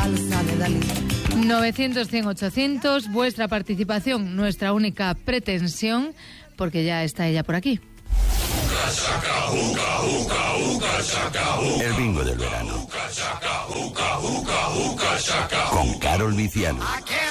salsa de Dalí. 900-100-800, vuestra participación, nuestra única pretensión, porque ya está ella por aquí. El bingo del verano. Con Carol Viciano.